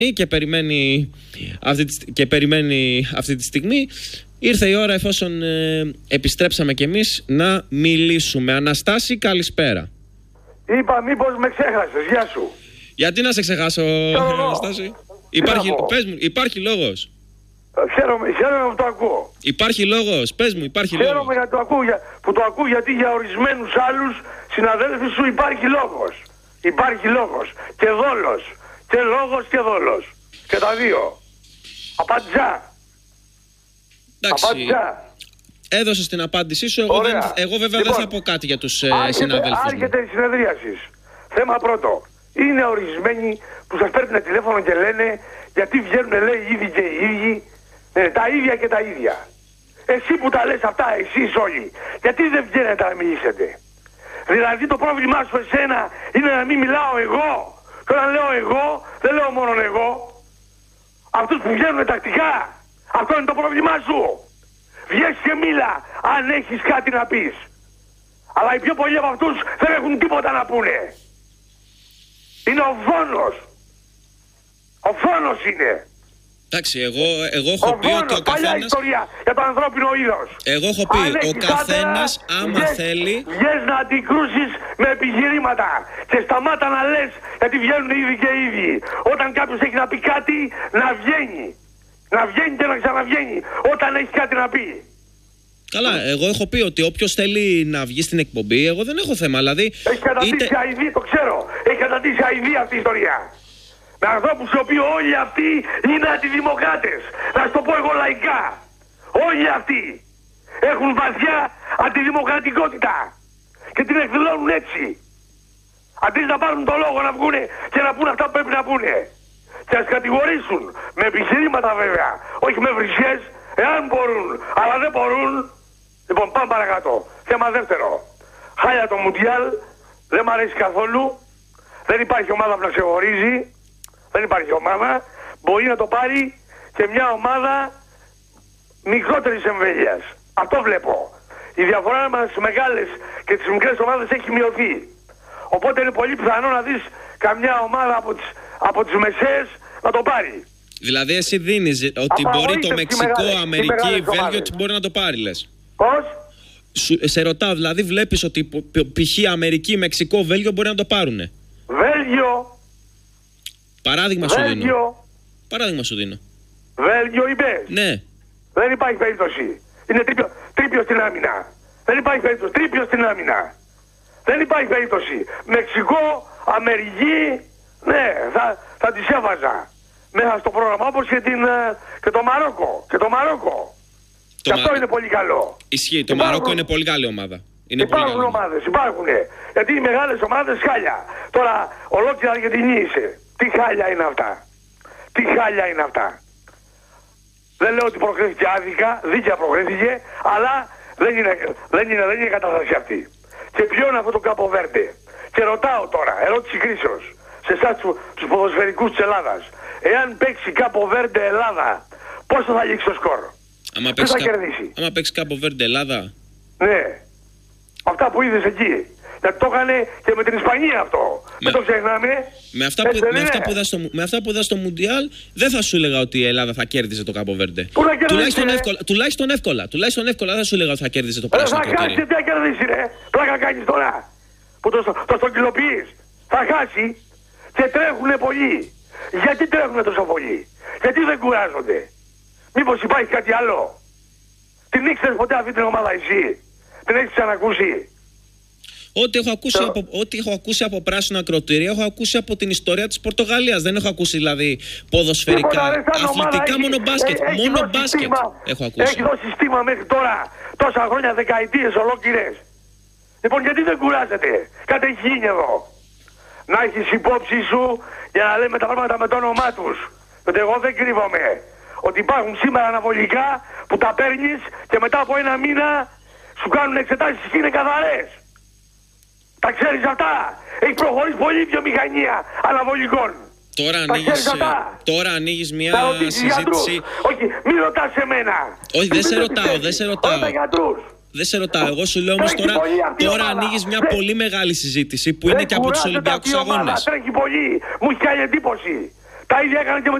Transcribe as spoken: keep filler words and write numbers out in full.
Και περιμένει, αυτή τη, και περιμένει αυτή τη στιγμή. Ήρθε η ώρα, εφόσον ε, επιστρέψαμε κι εμείς, να μιλήσουμε. Αναστάση, καλησπέρα. Είπα μήπως με ξέχασες, γεια σου. Γιατί να σε ξεχάσω, Αναστάση? Υπάρχει, πες μου, υπάρχει λόγος. Χαίρομαι, χαίρομαι που το ακούω. Υπάρχει λόγος, πες μου, υπάρχει λόγος. Χαίρομαι για το ακούω, για, που το ακούω, γιατί για ορισμένους άλλους συναδέλφους σου υπάρχει λόγος. Υπάρχει λόγος και δόλος. Και λόγος και δόλος. Και τα δύο. Απάντησα. Εντάξει. Απάντησα. Έδωσες την απάντησή σου. Εγώ, δεν, εγώ βέβαια λοιπόν, δεν θα πω κάτι για τους άρχεται, συναδέλφους μου. Άρχεται η συνεδρίαση. Θέμα πρώτο. Είναι ορισμένοι που σας παίρνουν τηλέφωνο και λένε γιατί βγαίνουν, λέει, οι ίδιοι και οι ίδιοι. Ναι, τα ίδια και τα ίδια. Εσύ που τα λες αυτά, εσείς όλοι, γιατί δεν βγαίνετε να μιλήσετε? Δηλαδή το πρόβλημά σου εσένα είναι να μην μιλάω εγώ. Και όταν λέω εγώ, δεν λέω μόνο εγώ. Αυτούς που βγαίνουν τακτικά. Αυτό είναι το πρόβλημά σου. Βγες και μίλα αν έχεις κάτι να πεις. Αλλά οι πιο πολλοί από αυτούς δεν έχουν τίποτα να πούνε. Είναι ο φόνος. Ο φόνος είναι. Εντάξει, εγώ, εγώ έχω ο πει φόνος, ότι ο παλιά καθένας... ιστορία για το ανθρώπινο είδος. Εγώ έχω πει, ο καθένας άμα βγες, θέλει... Βγες να αντικρούσεις με επιχειρήματα και σταμάτα να λες γιατί βγαίνουν ήδη και ήδη. Όταν κάποιος έχει να πει κάτι, να βγαίνει. Να βγαίνει και να ξαναβγαίνει όταν έχει κάτι να πει. Καλά, εγώ έχω πει ότι όποιος θέλει να βγει στην εκπομπή, εγώ δεν έχω θέμα, δηλαδή... Έχει καταντήσει είτε... αηδή, το ξέρω. Έχει καταντήσει αηδή αυτή η ιστορία. Με ανθρώπους οι οποίοι όλοι αυτοί είναι αντιδημοκράτες. Να σου το πω εγώ λαϊκά. Όλοι αυτοί έχουν βαθιά αντιδημοκρατικότητα. Και την εκδηλώνουν έτσι. Αντί να πάρουν το λόγο να βγούνε και να πούνε αυτά που πρέπει να πούνε. Και ας κατηγορήσουν με επιχειρήματα βέβαια. Όχι με βρισιές, εάν μπορούν. Αλλά δεν μπορούν. Λοιπόν, πάμε παρακάτω. Θέμα δεύτερο. Χάλια το Μουντιάλ. Δεν μ' αρέσει καθόλου. Δεν υπάρχει ομάδα που να ξεχωρίζει. Δεν υπάρχει ομάδα. Μπορεί να το πάρει και μια ομάδα μικρότερης εμβέλειας. Αυτό βλέπω. Η διαφορά μας στις μεγάλες και τις μικρές ομάδες έχει μειωθεί. Οπότε είναι πολύ πιθανό να δεις καμιά ομάδα από τις, από τις μεσαίες να το πάρει. Δηλαδή εσύ δίνεις ότι μπορεί το Μεξικό, μεγάλες, Αμερική, Βέλγιο ότι μπορεί να το πάρει, λες? Πώς? Σου, σε ρωτάω, δηλαδή βλέπεις ότι π.χ. Αμερική, Μεξικό, Βέλγιο μπορεί να το πάρουνε? Βέλγιο. Παράδειγμα Βέλγιο. σου δίνω. Παράδειγμα σου δίνω. Βέλγιο είπες? Ναι. Δεν υπάρχει περίπτωση. Είναι τρίπιο, τρίπιο στην άμυνα. Δεν υπάρχει περίπτωση. Τρίπιο στην άμυνα. Δεν υπάρχει περίπτωση. Μεξικό, Αμερική, ναι, θα, θα τις έβαζα μέσα στο πρόγραμμα, όπως και, την, και το Μαρόκο. Και το Μαρόκο. Το και Μα... αυτό είναι πολύ καλό. Ισχύει. Το υπάρχουν... Μαρόκο είναι πολύ καλή ομάδα. Είναι υπάρχουν πολύ ομάδες, υπάρχουν. Γιατί οι μεγάλες ομάδες χάλια. Τώρα ολόκληρη Αργεντινή είσαι. Τι χάλια είναι αυτά. Τι χάλια είναι αυτά. Δεν λέω ότι προκρίθηκε άδικα, δίκαια προκρίθηκε, αλλά δεν είναι, δεν είναι, δεν είναι κατάσταση αυτή. Και ποιο είναι αυτό το Κάπο Βέρντε? Και ρωτάω τώρα, ερώτηση κρίσεως, σε εσάς τους, τους ποδοσφαιρικούς της Ελλάδας. Εάν παίξει Κάπο Βέρντε Ελλάδα, πόσο θα λήξει το σκορ? Άμα ποιος θα κα... κερδίσει? Άμα παίξει Κάπο Βέρντε Ελλάδα. Ναι. Αυτά που είδες εκεί. Γιατί το έκανε και με την Ισπανία αυτό. Με... Δεν το ξεχνάμε. Με αυτά, που, με, αυτά που στο, με αυτά που είδα στο Μουντιάλ, δεν θα σου έλεγα ότι η Ελλάδα θα κέρδιζε το Κάπο Βέρντε. Πού να κερδίσει? Τουλάχιστον εύκολα, τουλάχιστον εύκολα. Τουλάχιστον εύκολα δεν θα σου έλεγα ότι θα κέρδιζε το πράσινο κροτήρι. Θα χάσει, τι θα κερδίσει, ρε. Πλάκα κάνεις τώρα. Που το, το στρογγυλοποιείς. Θα χάσει και τρέχουνε πολλοί. Γιατί τρέχουνε τόσο πολλοί? Γιατί δεν κουράζονται? Μήπως υπάρχει κάτι άλλο? Την ήξερες ποτέ αυτή την ομάδα εσύ? Την έχεις ξανακούσει? Ό,τι έχω, ακούσει το... από, ό,τι έχω ακούσει από πράσινα ακροτήρια έχω ακούσει από την ιστορία της Πορτογαλίας. Δεν έχω ακούσει δηλαδή ποδοσφαιρικά, αθλητικά, μόνο μπάσκετ. Έχει, μόνο έχει μπάσκετ στήμα, έχω ακούσει. Έχει δώσει στήμα μέχρι τώρα τόσα χρόνια, δεκαετίες ολόκληρες. Λοιπόν, γιατί δεν κουράζεται? Κάτι έχει γίνει εδώ. Να έχεις υπόψη σου για να λέμε τα πράγματα με το όνομά τους. Γιατί εγώ δεν κρύβομαι. Ότι υπάρχουν σήμερα αναβολικά που τα παίρνεις και μετά από ένα μήνα σου κάνουν εξετάσεις και είναι καθαρές. Τα ξέρεις αυτά? Έχει προχωρήσει πολύ η βιομηχανία αναβολικών. Τώρα ανοίγεις, τώρα ανοίγεις μια συζήτηση. Όχι, μην ρωτάς εμένα. Όχι, δεν σε ρωτάω, δεν σε ρωτάω. Δεν σε ρωτάω, εγώ σου λέω όμως τώρα, τώρα ανοίγεις μια δεν... πολύ μεγάλη συζήτηση που δεν είναι και από τους Ολυμπιακούς Αγώνες. Τρέχει πολύ, μου έχει κάνει εντύπωση. Τα ίδια έκανε και με